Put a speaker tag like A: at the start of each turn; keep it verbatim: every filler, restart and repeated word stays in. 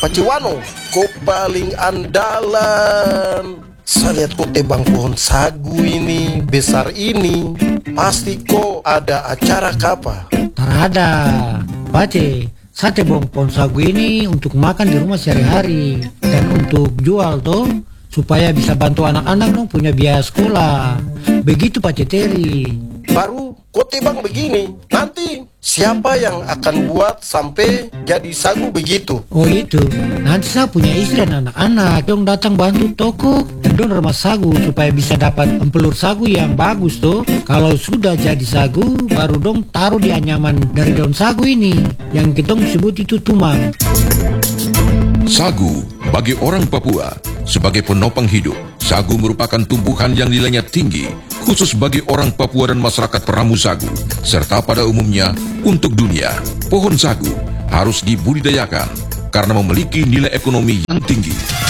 A: Paciwano, kok paling andalan. Saya lihat kok tebang pohon sagu ini, besar ini. Pasti kok ada acara kapa.
B: Tarada, Pace, saya tebang pohon sagu ini untuk makan di rumah sehari-hari. Dan untuk jual toh, supaya bisa bantu anak-anak dong punya biaya sekolah. Begitu Pace Teri.
A: Baru kok tebang begini, nanti siapa yang akan buat sampai jadi sagu begitu?
B: Oh itu, nanti saya punya istri dan anak-anak dong datang bantu toko dan dong rumah sagu supaya bisa dapat empelur sagu yang bagus tuh. Kalau sudah jadi sagu, baru dong taruh di anyaman dari daun sagu ini yang kita sebut itu tumang.
C: Sagu bagi orang Papua sebagai penopang hidup. Sagu merupakan tumbuhan yang nilainya tinggi, khusus bagi orang Papua dan masyarakat peramu sagu, serta pada umumnya untuk dunia. Pohon sagu harus dibudidayakan karena memiliki nilai ekonomi yang tinggi.